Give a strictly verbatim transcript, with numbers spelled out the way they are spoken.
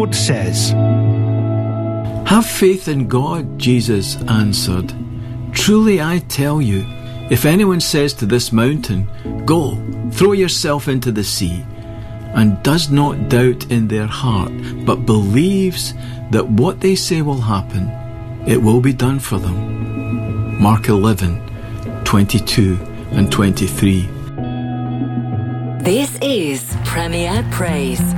Lord says. Have faith in God, Jesus answered. Truly I tell you, if anyone says to this mountain, Go, throw yourself into the sea, and does not doubt in their heart, but believes that what they say will happen, it will be done for them. Mark eleven, twenty-two and twenty-three. This is Premier Praise.